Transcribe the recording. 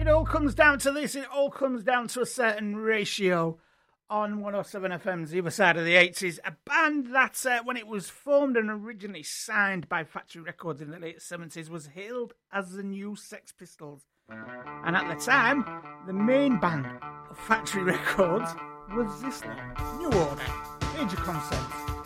It all comes down to this. It all comes down to a certain ratio on 107 FM's The Other Side of the 80s. A band that, when it was formed and originally signed by Factory Records in the late 70s, was hailed as the new Sex Pistols. And at the time, the main band of Factory Records was this one, New Order, Age of Consent.